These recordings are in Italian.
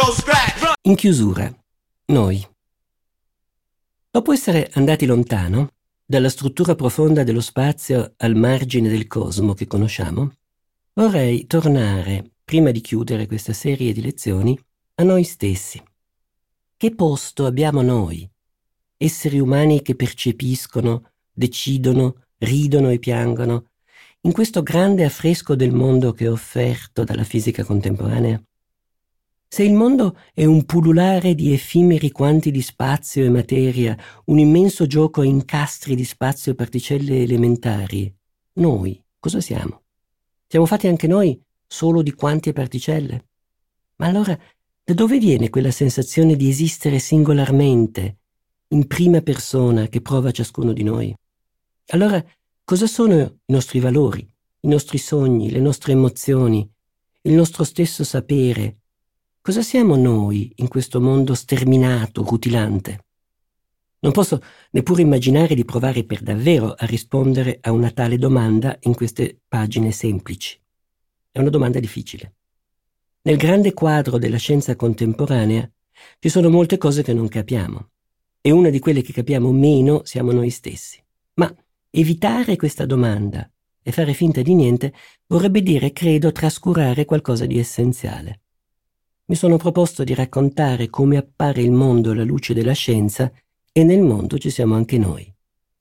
In chiusura, noi. Dopo essere andati lontano, dalla struttura profonda dello spazio al margine del cosmo che conosciamo, vorrei tornare, prima di chiudere questa serie di lezioni, a noi stessi. Che posto abbiamo noi, esseri umani che percepiscono, decidono, ridono e piangono, in questo grande affresco del mondo che è offerto dalla fisica contemporanea? Se il mondo è un pullulare di effimeri quanti di spazio e materia, un immenso gioco a incastri di spazio e particelle elementari, noi cosa siamo? Siamo fatti anche noi solo di quanti e particelle? Ma allora, da dove viene quella sensazione di esistere singolarmente, in prima persona, che prova ciascuno di noi? Allora, cosa sono i nostri valori, i nostri sogni, le nostre emozioni, il nostro stesso sapere? Cosa siamo noi in questo mondo sterminato, rutilante? Non posso neppure immaginare di provare per davvero a rispondere a una tale domanda in queste pagine semplici. È una domanda difficile. Nel grande quadro della scienza contemporanea ci sono molte cose che non capiamo, e una di quelle che capiamo meno siamo noi stessi. Ma evitare questa domanda e fare finta di niente vorrebbe dire, credo, trascurare qualcosa di essenziale. Mi sono proposto di raccontare come appare il mondo alla luce della scienza, e nel mondo ci siamo anche noi.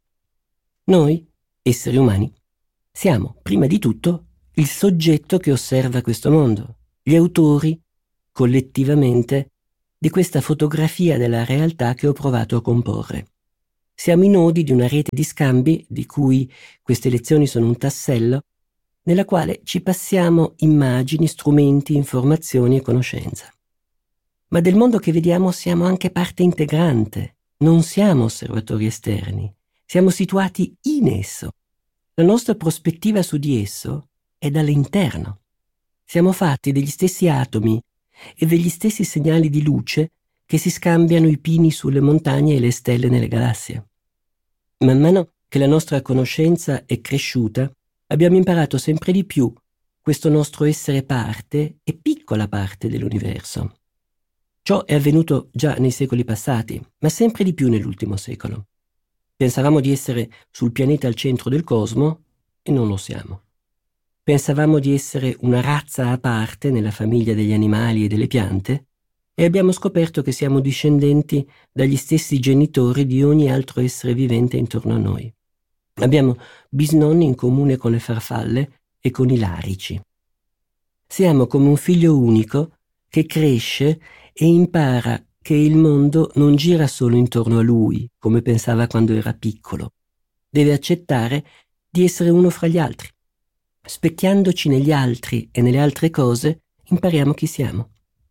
Noi, esseri umani, siamo, prima di tutto, il soggetto che osserva questo mondo, gli autori, collettivamente, di questa fotografia della realtà che ho provato a comporre. Siamo i nodi di una rete di scambi, di cui queste lezioni sono un tassello, nella quale ci passiamo immagini, strumenti, informazioni e conoscenza. Ma del mondo che vediamo siamo anche parte integrante, non siamo osservatori esterni, siamo situati in esso. La nostra prospettiva su di esso è dall'interno. Siamo fatti degli stessi atomi e degli stessi segnali di luce che si scambiano i pini sulle montagne e le stelle nelle galassie. Man mano che la nostra conoscenza è cresciuta, abbiamo imparato sempre di più questo nostro essere parte e piccola parte dell'universo. Ciò è avvenuto già nei secoli passati, ma sempre di più nell'ultimo secolo. Pensavamo di essere sul pianeta al centro del cosmo e non lo siamo. Pensavamo di essere una razza a parte nella famiglia degli animali e delle piante e abbiamo scoperto che siamo discendenti dagli stessi genitori di ogni altro essere vivente intorno a noi. Abbiamo bisnonni in comune con le farfalle e con i larici. Siamo come un figlio unico che cresce e impara che il mondo non gira solo intorno a lui, come pensava quando era piccolo. Deve accettare di essere uno fra gli altri. Specchiandoci negli altri e nelle altre cose, impariamo chi siamo.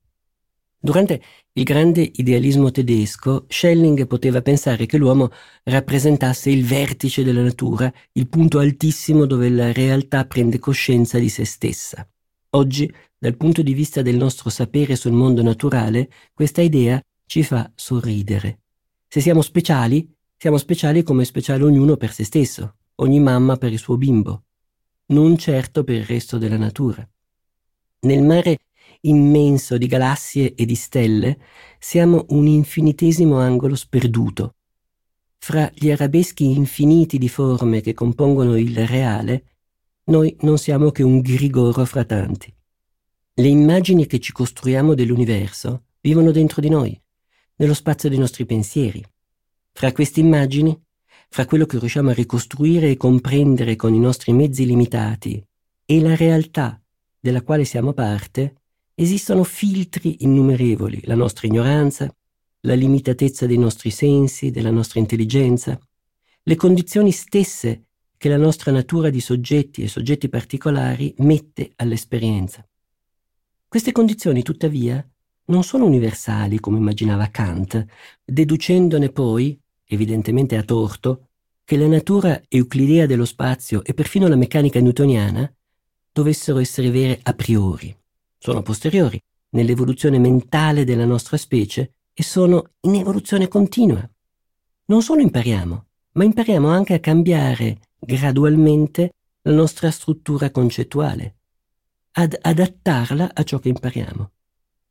Durante il grande idealismo tedesco, Schelling poteva pensare che l'uomo rappresentasse il vertice della natura, il punto altissimo dove la realtà prende coscienza di se stessa. Oggi, dal punto di vista del nostro sapere sul mondo naturale, questa idea ci fa sorridere. Se siamo speciali come è speciale ognuno per se stesso, ogni mamma per il suo bimbo, non certo per il resto della natura. Nel mare immenso di galassie e di stelle siamo un infinitesimo angolo sperduto. Fra gli arabeschi infiniti di forme che compongono il reale, noi non siamo che un grigoro fra tanti. Le immagini che ci costruiamo dell'universo vivono dentro di noi, nello spazio dei nostri pensieri. Fra queste immagini, fra quello che riusciamo a ricostruire e comprendere con i nostri mezzi limitati e la realtà della quale siamo parte, esistono filtri innumerevoli, la nostra ignoranza, la limitatezza dei nostri sensi, della nostra intelligenza, le condizioni stesse che la nostra natura di soggetti e soggetti particolari mette all'esperienza. Queste condizioni, tuttavia, non sono universali come immaginava Kant, deducendone poi, evidentemente a torto, che la natura euclidea dello spazio e perfino la meccanica newtoniana dovessero essere vere a priori. Sono posteriori nell'evoluzione mentale della nostra specie e sono in evoluzione continua. Non solo impariamo, ma impariamo anche a cambiare gradualmente la nostra struttura concettuale, ad adattarla a ciò che impariamo.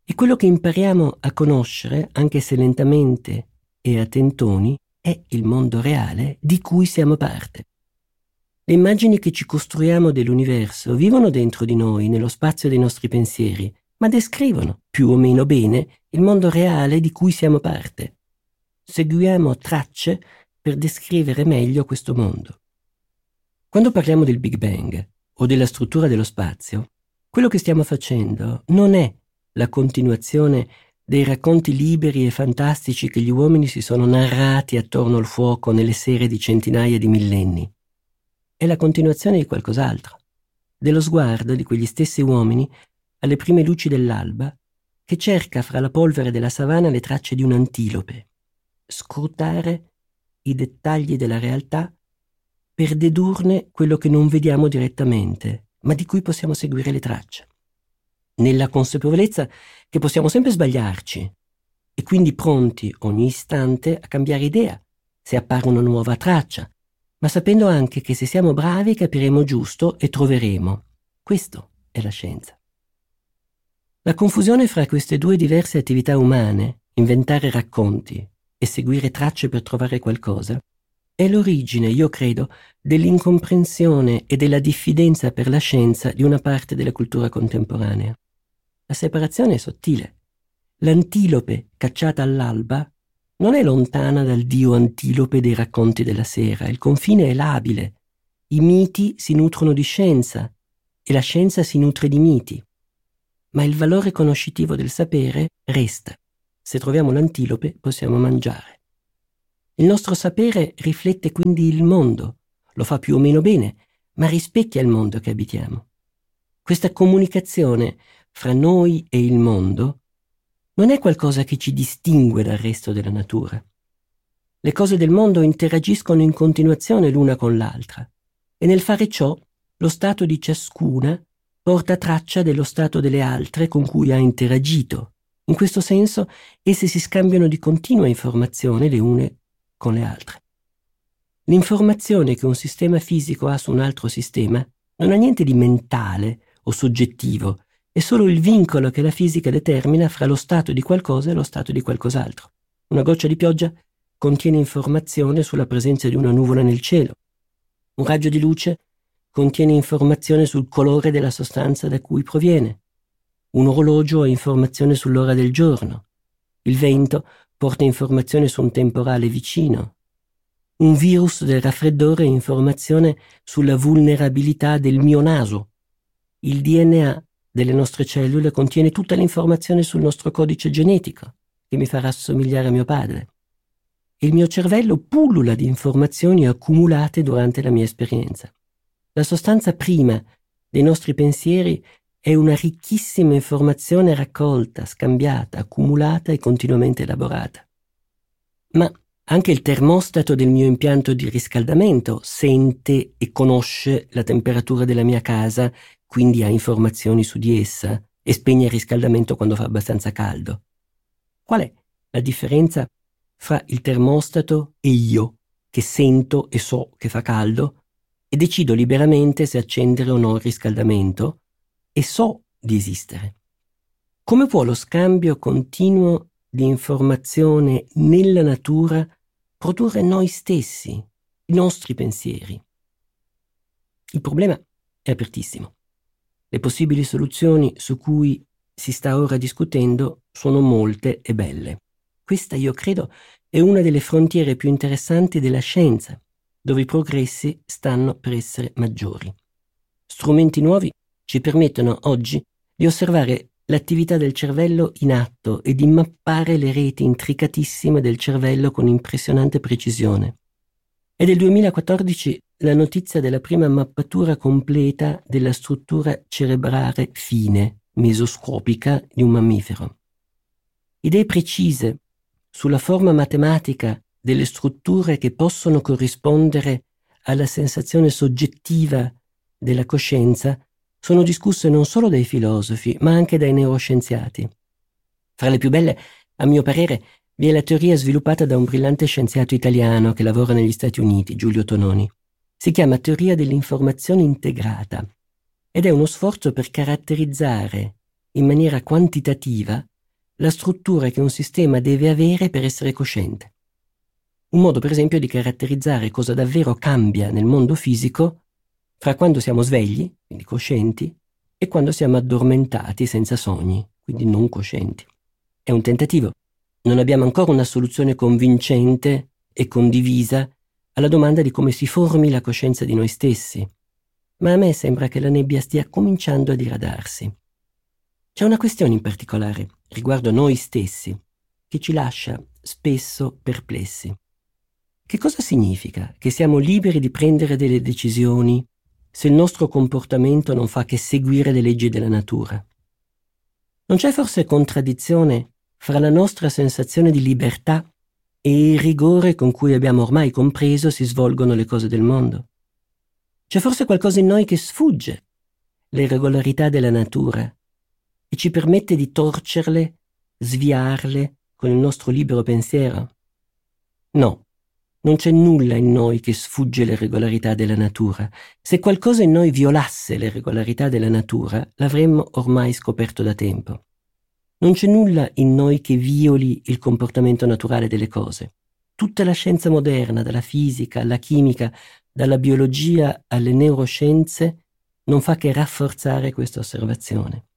E quello che impariamo a conoscere, anche se lentamente e a tentoni, è il mondo reale di cui siamo parte. Le immagini che ci costruiamo dell'universo vivono dentro di noi, nello spazio dei nostri pensieri, ma descrivono, più o meno bene, il mondo reale di cui siamo parte. Seguiamo tracce per descrivere meglio questo mondo. Quando parliamo del Big Bang o della struttura dello spazio, quello che stiamo facendo non è la continuazione dei racconti liberi e fantastici che gli uomini si sono narrati attorno al fuoco nelle sere di centinaia di millenni. È la continuazione di qualcos'altro, dello sguardo di quegli stessi uomini alle prime luci dell'alba che cerca fra la polvere della savana le tracce di un antilope, scrutare i dettagli della realtà per dedurne quello che non vediamo direttamente, ma di cui possiamo seguire le tracce, nella consapevolezza che possiamo sempre sbagliarci e quindi pronti ogni istante a cambiare idea se appare una nuova traccia, ma sapendo anche che se siamo bravi capiremo giusto e troveremo. Questo è la scienza. La confusione fra queste due diverse attività umane, inventare racconti e seguire tracce per trovare qualcosa, è l'origine, io credo, dell'incomprensione e della diffidenza per la scienza di una parte della cultura contemporanea. La separazione è sottile. L'antilope cacciata all'alba non è lontana dal dio antilope dei racconti della sera, il confine è labile. I miti si nutrono di scienza e la scienza si nutre di miti. Ma il valore conoscitivo del sapere resta. Se troviamo l'antilope possiamo mangiare. Il nostro sapere riflette quindi il mondo, lo fa più o meno bene, ma rispecchia il mondo che abitiamo. Questa comunicazione fra noi e il mondo non è qualcosa che ci distingue dal resto della natura. Le cose del mondo interagiscono in continuazione l'una con l'altra e nel fare ciò lo stato di ciascuna porta traccia dello stato delle altre con cui ha interagito. In questo senso esse si scambiano di continua informazione le une con le altre. L'informazione che un sistema fisico ha su un altro sistema non ha niente di mentale o soggettivo, è solo il vincolo che la fisica determina fra lo stato di qualcosa e lo stato di qualcos'altro. Una goccia di pioggia contiene informazione sulla presenza di una nuvola nel cielo. Un raggio di luce contiene informazione sul colore della sostanza da cui proviene. Un orologio ha informazione sull'ora del giorno. Il vento porta informazione su un temporale vicino. Un virus del raffreddore ha informazione sulla vulnerabilità del mio naso. Il DNA delle nostre cellule contiene tutta l'informazione sul nostro codice genetico, che mi farà somigliare a mio padre. Il mio cervello pullula di informazioni accumulate durante la mia esperienza. La sostanza prima dei nostri pensieri è una ricchissima informazione raccolta, scambiata, accumulata e continuamente elaborata. Ma anche il termostato del mio impianto di riscaldamento sente e conosce la temperatura della mia casa, quindi ha informazioni su di essa e spegne il riscaldamento quando fa abbastanza caldo. Qual è la differenza fra il termostato e io, che sento e so che fa caldo e decido liberamente se accendere o no il riscaldamento e so di esistere? Come può lo scambio continuo di informazione nella natura produrre noi stessi, i nostri pensieri? Il problema è apertissimo. Le possibili soluzioni su cui si sta ora discutendo sono molte e belle. Questa, io credo, è una delle frontiere più interessanti della scienza, dove i progressi stanno per essere maggiori. Strumenti nuovi ci permettono oggi di osservare l'attività del cervello in atto e di mappare le reti intricatissime del cervello con impressionante precisione. È del 2014 la notizia della prima mappatura completa della struttura cerebrale fine, mesoscopica, di un mammifero. Idee precise sulla forma matematica delle strutture che possono corrispondere alla sensazione soggettiva della coscienza sono discusse non solo dai filosofi, ma anche dai neuroscienziati. Fra le più belle, a mio parere, vi è la teoria sviluppata da un brillante scienziato italiano che lavora negli Stati Uniti, Giulio Tononi. Si chiama teoria dell'informazione integrata ed è uno sforzo per caratterizzare in maniera quantitativa la struttura che un sistema deve avere per essere cosciente. Un modo, per esempio, di caratterizzare cosa davvero cambia nel mondo fisico fra quando siamo svegli, quindi coscienti, e quando siamo addormentati senza sogni, quindi non coscienti. È un tentativo. Non abbiamo ancora una soluzione convincente e condivisa alla domanda di come si formi la coscienza di noi stessi, ma a me sembra che la nebbia stia cominciando a diradarsi. C'è una questione in particolare riguardo noi stessi che ci lascia spesso perplessi. Che cosa significa che siamo liberi di prendere delle decisioni se il nostro comportamento non fa che seguire le leggi della natura? Non c'è forse contraddizione fra la nostra sensazione di libertà e il rigore con cui abbiamo ormai compreso si svolgono le cose del mondo? C'è forse qualcosa in noi che sfugge le regolarità della natura e ci permette di torcerle, sviarle con il nostro libero pensiero? No, non c'è nulla in noi che sfugge le regolarità della natura. Se qualcosa in noi violasse le regolarità della natura, l'avremmo ormai scoperto da tempo. Non c'è nulla in noi che violi il comportamento naturale delle cose. Tutta la scienza moderna, dalla fisica alla chimica, dalla biologia alle neuroscienze, non fa che rafforzare questa osservazione.